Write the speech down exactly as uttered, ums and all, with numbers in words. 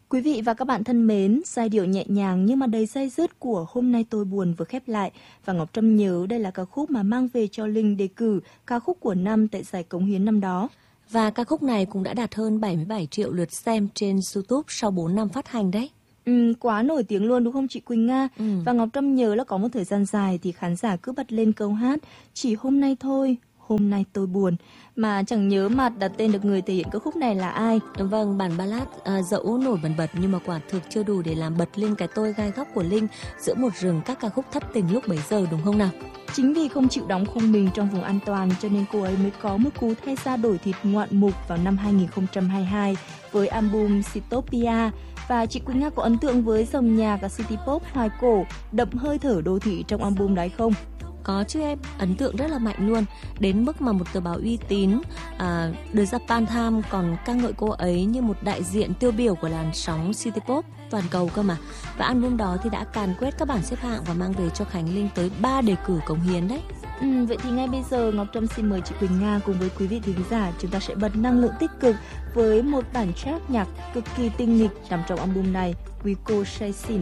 Quý vị và các bạn thân mến, giai điệu nhẹ nhàng nhưng mà đầy day dứt của Hôm nay tôi buồn vừa khép lại và Ngọc Trâm nhớ đây là ca khúc mà mang về cho Linh đề cử ca khúc của năm tại giải cống hiến năm đó. Và ca khúc này cũng đã đạt hơn bảy mươi bảy triệu lượt xem trên YouTube sau bốn năm phát hành đấy. Ừ, quá nổi tiếng luôn đúng không chị Quỳnh Nga? Ừ. Và Ngọc Trâm nhớ là có một thời gian dài thì khán giả cứ bật lên câu hát Chỉ hôm nay thôi, hôm nay tôi buồn, mà chẳng nhớ mặt đặt tên được người thể hiện ca khúc này là ai. Vâng, bản ballad à, dẫu nổi bật bật nhưng mà quả thực chưa đủ để làm bật lên cái tôi gai góc của Linh giữa một rừng các ca khúc thất tình lúc bấy giờ, đúng không nào? Chính vì không chịu đóng khung mình trong vùng an toàn cho nên cô ấy mới có một cú thay da đổi thịt ngoạn mục vào năm hai không hai hai với album Citytopia. Và chị Quỳnh Nga có ấn tượng với dòng nhạc city pop hoài cổ đậm hơi thở đô thị trong album đấy không? Có chứ em, ấn tượng rất là mạnh luôn. Đến mức mà một tờ báo uy tín, à, The Japan Times còn ca ngợi cô ấy như một đại diện tiêu biểu của làn sóng city pop toàn cầu cơ mà. Và album đó thì đã càn quét các bảng xếp hạng và mang về cho Khánh Linh tới ba đề cử cống hiến đấy. Ừ, vậy thì ngay bây giờ Ngọc Trâm xin mời chị Quỳnh Nga cùng với quý vị thính giả chúng ta sẽ bật năng lượng tích cực với một bản track nhạc cực kỳ tinh nghịch nằm trong album này, Quý cô say xỉn.